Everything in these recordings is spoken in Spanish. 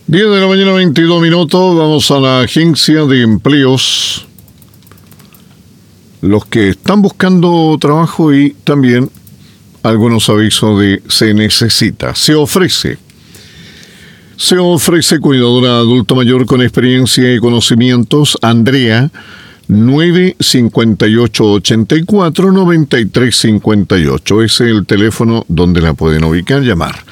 10 de la mañana, 22 minutos. Vamos a la agencia de empleos. Los que están buscando trabajo y también algunos avisos de se necesita. Se ofrece cuidadora adulto mayor con experiencia y conocimientos. Andrea, 958-84-9358. Ese es el teléfono donde la pueden ubicar, llamar.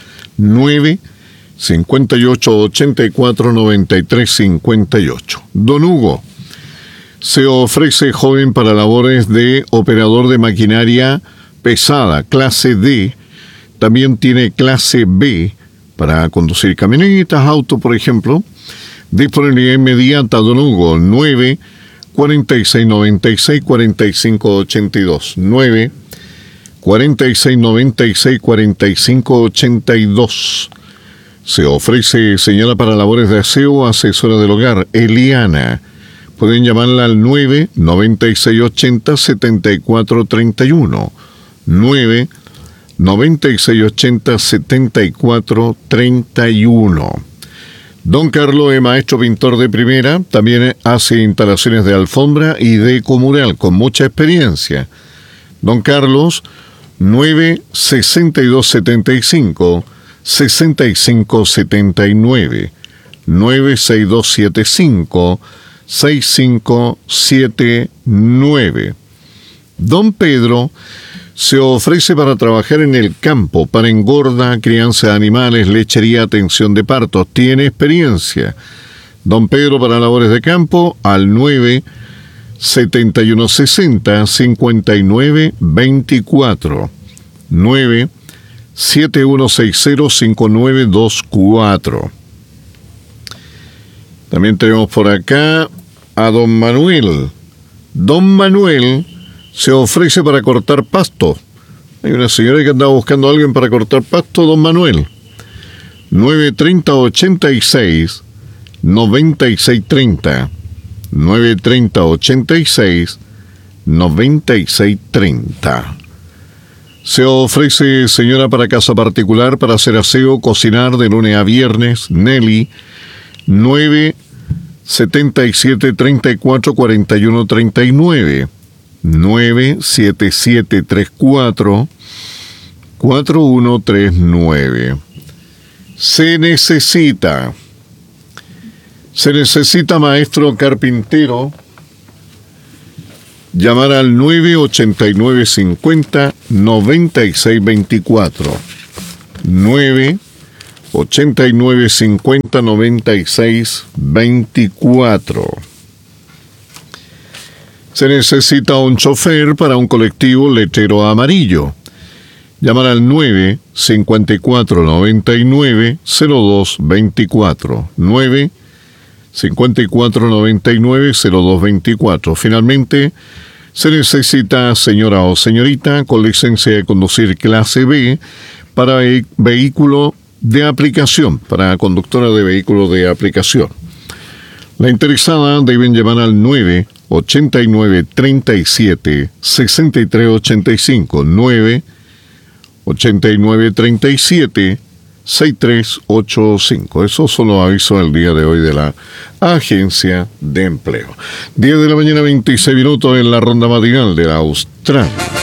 958-84-9358. Don Hugo, se ofrece joven para labores de operador de maquinaria pesada, clase D. También tiene clase B para conducir camionetas, autos, por ejemplo. Disponibilidad inmediata, don Hugo, 9-4696-4582. 9-4696-4582. Se ofrece señora para labores de aseo, asesora del hogar, Eliana. Pueden llamarla al 9-9680-7431. 9-9680-7431. Don Carlos es maestro pintor de primera, también hace instalaciones de alfombra y deco mural, con mucha experiencia. Don Carlos, 9-6275-6579. 96275-6579. Don Pedro se ofrece para trabajar en el campo, para engorda, crianza de animales, lechería, atención de partos. Tiene experiencia. Don Pedro para labores de campo al 9-7160-5924. 9-7160-5924. También tenemos por acá a don Manuel. Don Manuel se ofrece para cortar pasto. Hay una señora que andaba buscando a alguien para cortar pasto, don Manuel. 930-86-9630. 930-86-9630. Se ofrece señora para casa particular, para hacer aseo, cocinar de lunes a viernes, Nelly. 9-77-34-41-39. 97734-4139. Se necesita maestro carpintero. Llamar al 9-8950-9624. 9-8950-9624. Se necesita un chofer para un colectivo letrero amarillo. Llamar al 9-5499-0224. 9-5499-0224. Finalmente, se necesita señora o señorita con licencia de conducir clase B para vehículo de aplicación, para conductora de vehículo de aplicación. La interesada deben llamar al 9-8937-6385. 9-8937-6385. Esos son los avisos del día de hoy de la agencia de empleo. 10 de la mañana, 26 minutos en la ronda matinal de la Austral.